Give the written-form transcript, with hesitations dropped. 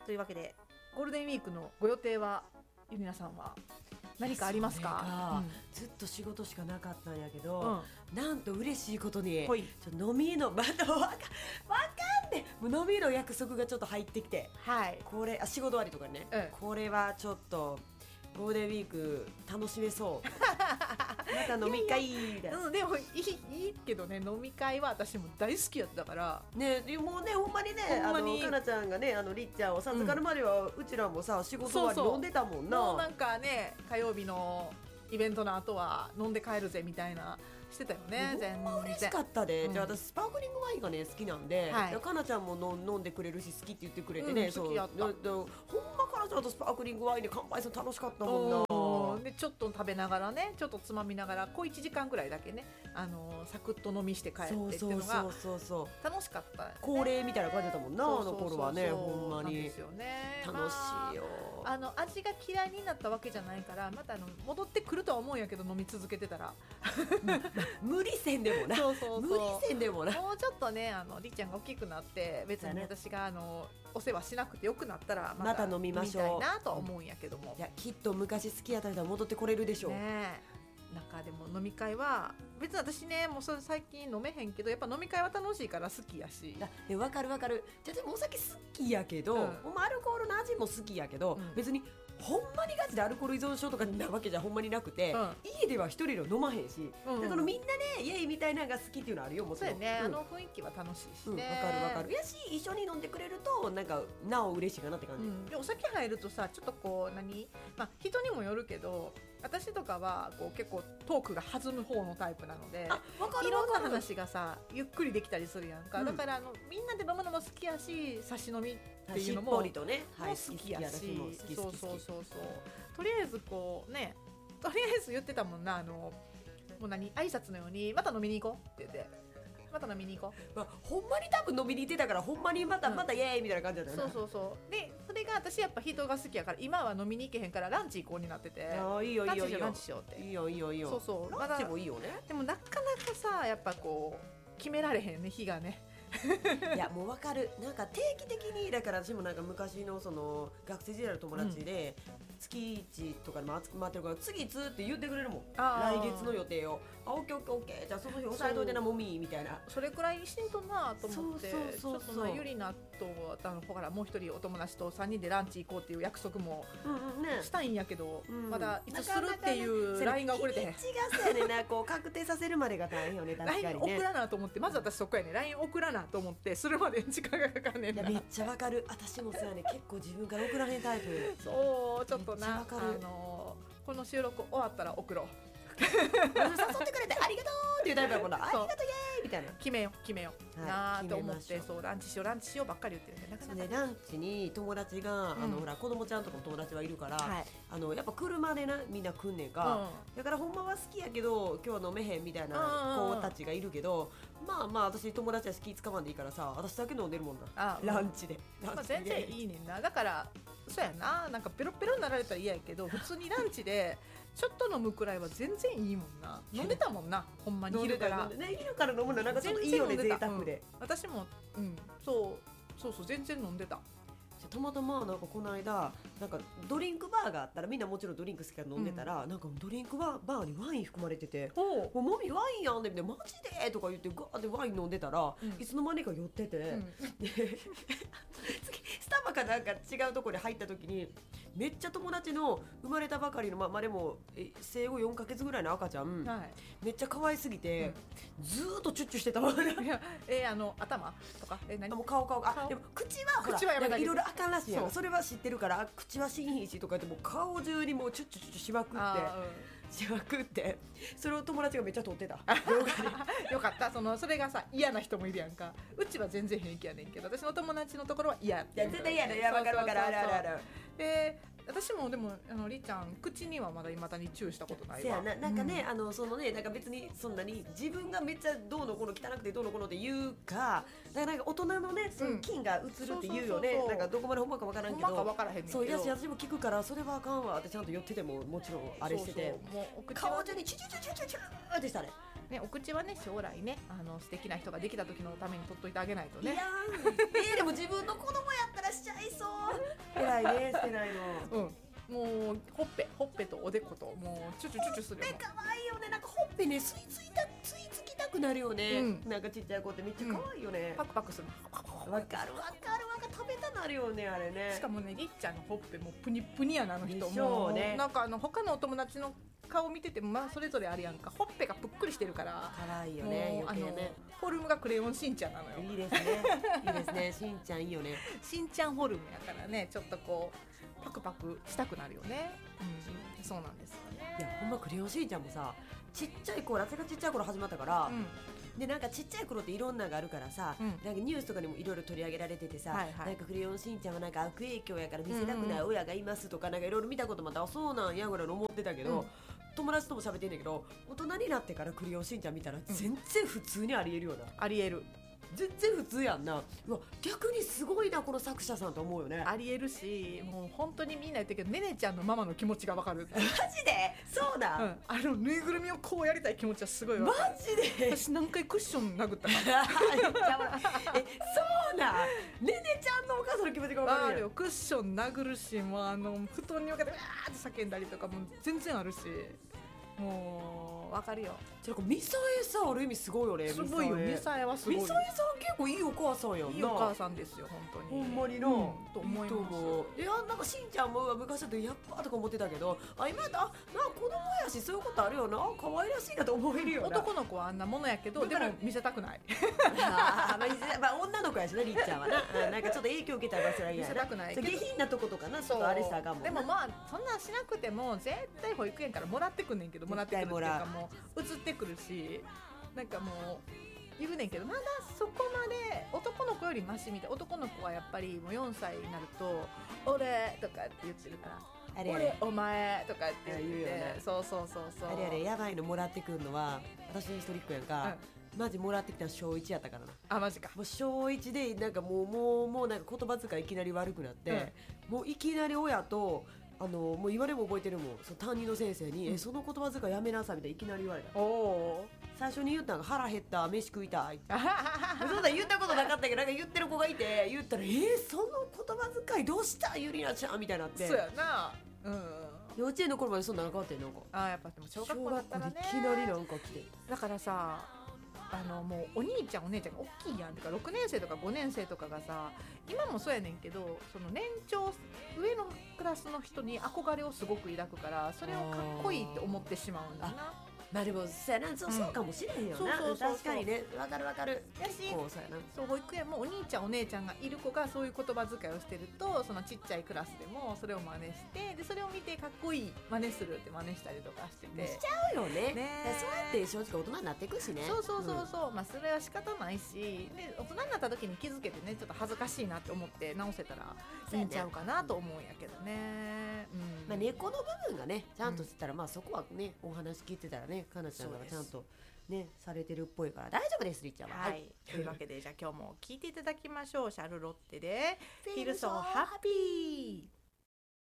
というわけでゴールデンウィークのご予定はゆりなさんは何かありますか？ ずっと仕事しかなかったんやけど、なんと嬉しいことに飲みのまだわかんねもう飲みの約束がちょっと入ってきて、これ仕事終わりとかね、これはちょっとゴールデンウィーク楽しめそうまた飲み会みたいな。 でもいいけどね、飲み会は私も大好きやったからね。もうねほんまにね、かなちゃんがねりっちゃんを授かるまでは、うちらもさ仕事終わり飲んでたもんな。 もうなんかね火曜日のイベントの後は飲んで帰るぜみたいなしてたよね。 全然嬉しかったで、じゃあ私スパークリングワインがね好きなんで、かなちゃんも飲んでくれるし好きって言ってくれてね、 好きやった。 ほんまかなちゃんとスパークリングワインで乾杯するの楽しかったもんな。 でちょっと食べながらね、ちょっとつまみながら1時間くらいだけね、サクッと飲みして帰ってっていうのが楽しかった、ね、 恒例みたいな感じだったもんな。あの頃はねほんまにですよね。 楽しいよ。 味が嫌いになったわけじゃないから、また戻ってくるとは思うんやけど、飲み続けてたら無理せんでもな。無理せんでもな。 もうちょっとねりっちゃんが大きくなって別に私がお世話しなくてよくなったらまた飲みましょうみたいなとは思うんやけども、 いやきっと昔好きやった人は戻ってこれるでしょうね。なんかでも飲み会は別に私ねもうそれ最近飲めへんけど、やっぱ飲み会は楽しいから好きやし。 わかるわかる。じゃあでもお酒好きやけど、アルコールの味も好きやけど、別にほんまにガチでアルコール依存症とかなわけじゃほんまになくて、家では一人で飲まへんし、だからみんなねイエイみたいなのが好きっていうのあるよ。もちろんそうやね、雰囲気は楽しいしね。 わかるわかる。やし一緒に飲んでくれるとなんかなお嬉しいかなって感じ。 でお酒入るとさちょっとこう人にもよるけど、私とかはこう結構トークが弾む方のタイプなので、いろんな話がさゆっくりできたりするやんか、だからみんなで飲むのも好きやし、差し飲みっていうのも好きやし、そうとりあえずこうね、とりあえず言ってたもんな、もう挨拶のようにまた飲みに行こうって言って、また飲みに行こう、 ほんまに多分飲みに行ってたから、ほんまにまたイエーイみたいな感じだったよね。 そうでそれが私やっぱ人が好きやから、今は飲みに行けへんからランチ行こうになってて、 いいよいいよいいよランチしようって。 いいよいいよいいよ。ランチもいいよね。 でもなかなかさやっぱこう決められへんね、日がねいやもう分かる。なんか定期的にだから私もなんか昔のその学生時代の友達で、月1とかでも集まってるから次いつって言ってくれるもん。来月の予定をオッケーオッケーオッケー、じゃあその日押さえといてなもみみたいな。 それくらいしんとなと思って、ちょっとゆりなとほらもう一人お友達と3人でランチ行こうっていう約束もしたいんやけど、まだいつするっていう LINE が送れてへん。 日にちがそうやねんな、こう確定させるまでが大変よね。確かにね LINE 送らなと思って、まず私そこやね LINE 送らなと思ってするまで時間がかかんねんな。 めっちゃわかる。私もそうやね、結構自分から送らへんタイプ。 そうちょっとな、この収録終わったら送ろう誘ってくれてありがとうっていうタイプだもんな。ありがとうイエーイみたいな。 決めようなと思って、そうランチしようばっかり言ってるんで、なかなかランチに友達がほら子供ちゃんとかも友達はいるから、やっぱ車でなみんな来んねんか、だからほんまは好きやけど今日は飲めへんみたいな子たちがいるけど、まあ私友達は気使わんでいいからさ、私だけ飲んでるもんな、ランチで。 全然いいねんな。だからそうやな、なんかペロペロになられたら嫌やけど、普通にランチでちょっと飲むくらいは全然いいもんな。飲んでたもんな、ほんまに昼から飲むのなんかちょっといいよね、贅沢で。 私もそう全然飲んでた。 たまたまなんかこの間なんかドリンクバーがあったら、みんなもちろんドリンク好きから飲んでたら、なんかドリンクバーにワイン含まれてて、もうマミワインやんでみたいな、マジでとか言ってガーってワイン飲んでたら、いつの間にか酔ってて、スタバかなんか違うところに入った時に、めっちゃ友達の生まれたばかりのでも生後4ヶ月ぐらいの赤ちゃん、めっちゃ可愛すぎて、ずーっとチュッチュしてたわ。 頭とかもう顔でも口はほらなんかいろいろあかんらしいやん。それは知ってるから、口はしんひんしとか言って、もう顔中にもうチュッチュチュッチュしまくって、それを友達がめっちゃ撮ってた。 よかった。それがさ嫌な人もいるやんか。うちは全然平気やねんけど、私の友達のところは嫌って絶対嫌だよ。わかるある。 私もでもりっちゃん口にはまだ未だにチューしたことないわ。 なんかね、なんか別にそんなに自分がめっちゃどうのこうの汚くてどうのこうのって言うか、だからなんか大人のね、その菌が移るって言うよね。なんかどこまでほんまかわからんけど、そうやし、私も聞くからそれはあかんわってちゃんと寄っててももちろんあれしてて、顔中にチュチュチュチュチュチュってしたね。 お口はね将来ね素敵な人ができた時のために取っといてあげないとね。 いやでも自分の子供やったらしちゃいそう。 たいね捨てないの。 もうほっぺとおでこともうチュチュチュチュするよ。 ほっぺ可愛いよね。なんかほっぺね吸い付きたくなるよね。なんかちっちゃい子ってめっちゃ可愛いよね。 パクパクする。 わかる食べたなるよねあれね。 しかもねりっちゃんのほっぺもプニプニやなあの人もね。なんか他のお友達の顔見ててもまあそれぞれあるやんか。ほっぺがぷっくりしてるから可愛いよね。余計ね。 フォルムがクレヨンしんちゃんなのよ。 いいですねいいですね。しんちゃんいいよね。 しんちゃんフォルムやからねちょっとこうパクパクしたくなるよね。そうなんですよね。 いやほんまクレヨンしんちゃんもさちっちゃい頃私がちっちゃい頃始まったから、でなんかちっちゃい頃っていろんなのがあるからさ、なんかニュースとかにもいろいろ取り上げられててさ、なんかクレヨンしんちゃんはなんか悪影響やから見せたくない親がいますとかなんかいろいろ見たこともあったらそうなんやぐらい思ってたけど、友達とも喋ってんだけど大人になってからクレヨンしんちゃん見たら全然普通にありえるような、 ありえる全然普通やんな。うわ逆にすごいなこの作者さんと思うよね。 ありえるしもう本当にみんな言ってるけどねねちゃんのママの気持ちがわかる。 マジでそうだ、 ぬいぐるみをこうやりたい気持ちはすごいわかる。 マジで私何回クッション殴ったかそうなねねちゃんのお母さんの気持ちがわかるよ。 クッション殴るしもう布団に向かってわーって叫んだりとかも全然あるしもうわかるよ。 みさえさんある意味すごいよね。 すごいよ。みさえはすごい。 みさえさん結構いいお母さんやんな。 いいお母さんですよ本当に。 ほんまにな、 と思います。 いやなんかしんちゃんも昔だとやっぱとか思ってたけど、今だとな子供やしそういうことあるよな、可愛らしいなと思えるよな。 男の子はあんなものやけどでも見せたくない。 まあ女の子やしなりっちゃんはな。なんかちょっと影響受けたらそれは嫌やな。 見せたくない。 下品なとことかなちょっとあれしたらあかんもんな。 でもまあそんなしなくても絶対保育園からもらってくんねんけど、もらってくるっていうかもう移ってくるし。なんかもう言うねんけどまだそこまで男の子よりマシみたい。男の子はやっぱりもう4歳になると「俺」とかって言ってるから「俺お前」とかって言って、そうあれやばいのもらってくるのは私一人っ子やんか、マジもらってきたの小1やったからな。 あマジか。 もう小1でなんかもうなんか言葉遣いいきなり悪くなって、もういきなり親ともう今でも覚えてるもん。その担任の先生に、その言葉遣いやめなさいみたいないきなり言われた。最初に言ったのが腹減った飯食いたいそんな言ったことなかったけどなんか言ってる子がいて言ったらその言葉遣いどうしたゆりなちゃんみたいになって。 そうやな。 幼稚園の頃までそんななかったよ。なんかやっぱでも小学校だったらねいきなりなんか来てだからさもうお兄ちゃんお姉ちゃんが大きいやんってか6年生とか5年生とかがさ今もそうやねんけどその年長上のクラスの人に憧れをすごく抱くからそれをかっこいいって思ってしまうんだな。 まあでもそうかもしれへんよな。確かにねわかるやしそう保育園もお兄ちゃんお姉ちゃんがいる子がそういう言葉遣いをしてるとそのちっちゃいクラスでもそれを真似してでそれを見てかっこいい真似するって真似したりとかしててしちゃうよね。そうやって正直大人になっていくしね。 そうまあそれは仕方ないしで大人になった時に気づけてねちょっと恥ずかしいなって思って直せたらいいんちゃうかなと思うんやけどね。 まあ根っこの部分がねちゃんとしてたらまあそこはねお話聞いてたらねかなちゃんがちゃんとねされてるっぽいから大丈夫ですりっちゃんは。 はいというわけでじゃあ今日も聞いていただきましょう。シャルロッテで「Feel So Happy」。